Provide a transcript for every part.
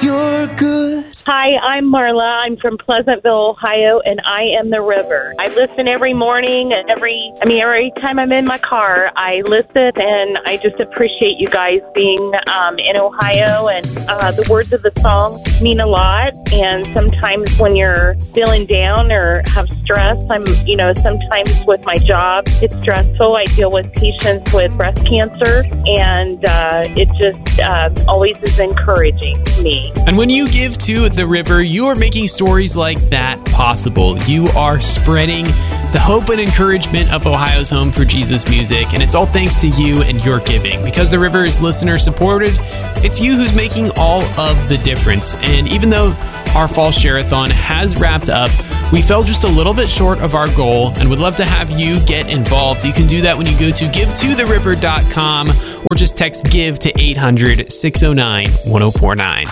you're good. Hi, I'm Marla. I'm from Pleasantville, Ohio, and I am the river. I listen every morning, and every time I'm in my car, I listen, and I just appreciate you guys being in Ohio, and the words of the song mean a lot, and sometimes when you're feeling down or have stress, sometimes with my job, it's stressful. I deal with patients with breast cancer, and it just always is encouraging to me. And when you give to the river, you are making stories like that possible. You are spreading the hope and encouragement of Ohio's home for Jesus music, and it's all thanks to you and your giving. Because the river is listener supported, it's you who's making all of the difference. And even though our fall share-a-thon has wrapped up, we fell just a little bit short of our goal and would love to have you get involved. You can do that when you go to givetothe.river.com or just text GIVE to 800-609-1049.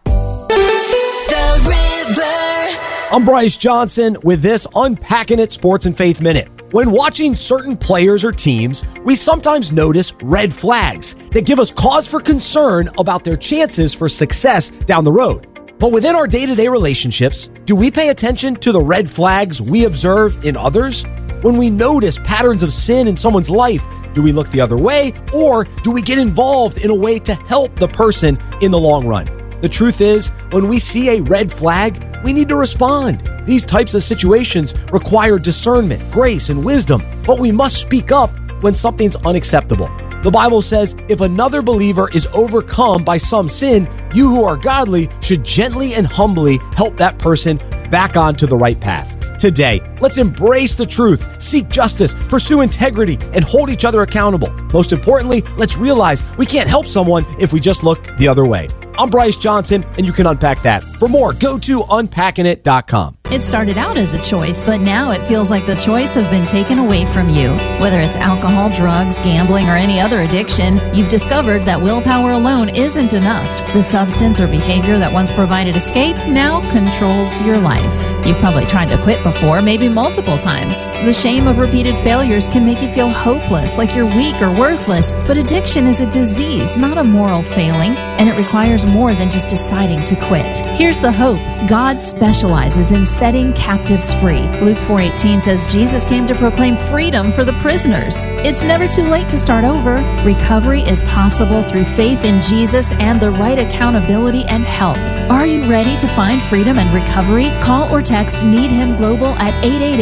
I'm Bryce Johnson with this Unpacking It Sports and Faith Minute. When watching certain players or teams, we sometimes notice red flags that give us cause for concern about their chances for success down the road. But within our day-to-day relationships, do we pay attention to the red flags we observe in others? When we notice patterns of sin in someone's life, do we look the other way, or do we get involved in a way to help the person in the long run? The truth is, when we see a red flag, we need to respond. These types of situations require discernment, grace, and wisdom, but we must speak up when something's unacceptable. The Bible says, if another believer is overcome by some sin, you who are godly should gently and humbly help that person back onto the right path. Today, let's embrace the truth, seek justice, pursue integrity, and hold each other accountable. Most importantly, let's realize we can't help someone if we just look the other way. I'm Bryce Johnson, and you can unpack that. For more, go to unpackingit.com. It started out as a choice, but now it feels like the choice has been taken away from you. Whether it's alcohol, drugs, gambling, or any other addiction, you've discovered that willpower alone isn't enough. The substance or behavior that once provided escape now controls your life. You've probably tried to quit before, maybe multiple times. The shame of repeated failures can make you feel hopeless, like you're weak or worthless. But addiction is a disease, not a moral failing, and it requires more than just deciding to quit. Here's the hope. God specializes in setting captives free. Luke 4:18 says Jesus came to proclaim freedom for the prisoners. It's never too late to start over. Recovery is possible through faith in Jesus and the right accountability and help. Are you ready to find freedom and recovery? Call or text Need Him Global at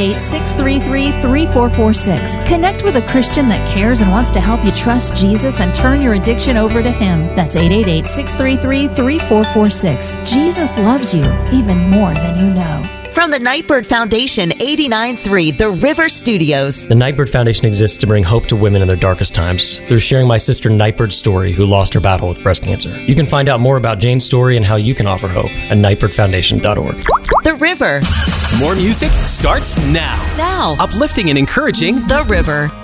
888-633-3446. Connect with a Christian that cares and wants to help you trust Jesus and turn your addiction over to Him. That's 888-633-3446. Jesus loves you even more than you know. From the Nightbird Foundation, 89.3 The River Studios. The Nightbird Foundation exists to bring hope to women in their darkest times through sharing my sister Nightbird's story, who lost her battle with breast cancer. You can find out more about Jane's story and how you can offer hope at nightbirdfoundation.org. The River. More music starts now. Now. Uplifting and encouraging. The River.